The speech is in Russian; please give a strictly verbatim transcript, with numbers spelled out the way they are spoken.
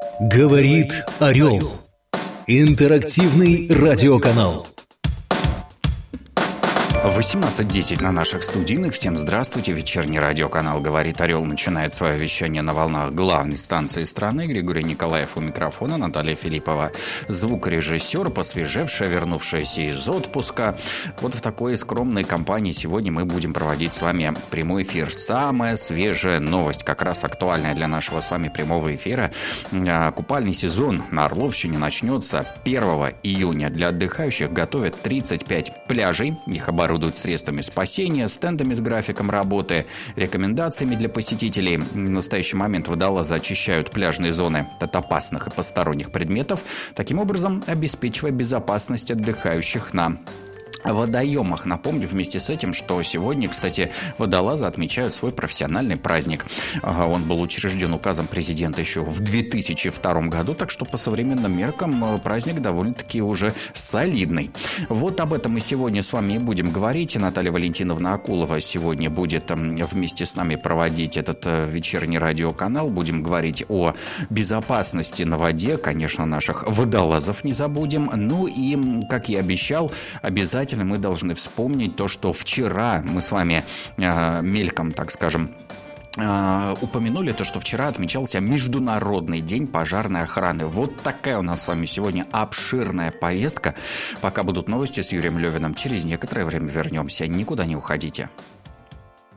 Говорит Орел. Интерактивный радиоканал. восемнадцать десять на наших студийных. Всем здравствуйте. Вечерний радиоканал «Говорит Орел» начинает свое вещание на волнах главной станции страны. Григорий Николаев у микрофона, Наталья Филиппова звукорежиссер, посвежевшая, вернувшаяся из отпуска. Вот в такой скромной компании сегодня мы будем проводить с вами прямой эфир. Самая свежая новость, как раз актуальная для нашего с вами прямого эфира. Купальный сезон на Орловщине начнется первого июня. Для отдыхающих готовят тридцать пять пляжей. Их оборудуют средствами спасения, стендами с графиком работы, рекомендациями для посетителей. В настоящий момент водолазы очищают пляжные зоны от опасных и посторонних предметов, таким образом обеспечивая безопасность отдыхающих на водоемах. Напомню вместе с этим, что сегодня, кстати, водолазы отмечают свой профессиональный праздник. Он был учрежден указом президента еще в две тысячи втором году, так что по современным меркам праздник довольно-таки уже солидный. Вот об этом мы сегодня с вами и будем говорить. Наталья Валентиновна Акулова сегодня будет вместе с нами проводить этот вечерний радиоканал. Будем говорить о безопасности на воде, конечно, наших водолазов не забудем. Ну и, как я обещал, обязательно мы должны вспомнить то, что вчера мы с вами э, мельком, так скажем, э, упомянули, то, что вчера отмечался Международный день пожарной охраны. Вот такая у нас с вами сегодня обширная повестка. Пока будут новости с Юрием Левиным, через некоторое время вернемся. Никуда не уходите.